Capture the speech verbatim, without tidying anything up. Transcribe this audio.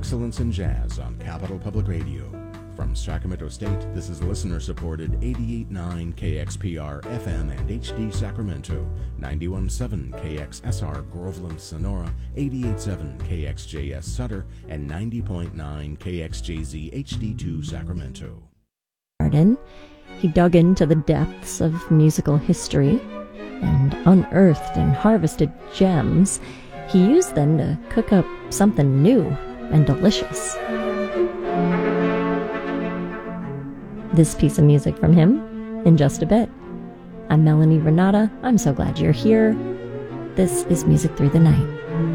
Excellence in Jazz on Capital Public Radio. From Sacramento State, this is listener-supported eighty-eight point nine K X P R F M and H D Sacramento, ninety-one point seven K X S R Groveland, Sonora, eighty-eight point seven K X J S Sutter, and ninety point nine K X J Z H D two Sacramento. Garden, he dug into the depths of musical history and unearthed and harvested gems. He used them to cook up something new and delicious. This piece of music from him in just a bit. I'm Melanie Renata. I'm so glad you're here. This is Music Through the Night.